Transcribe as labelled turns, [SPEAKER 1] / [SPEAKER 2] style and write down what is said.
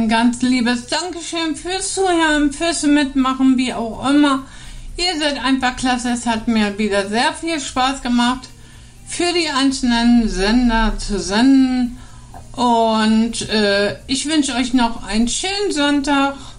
[SPEAKER 1] Ein ganz liebes Dankeschön fürs Zuhören, fürs Mitmachen, wie auch immer. Ihr seid einfach klasse, es hat mir wieder sehr viel Spaß gemacht, für die einzelnen Sender zu senden. Und ich wünsche euch noch einen schönen Sonntag.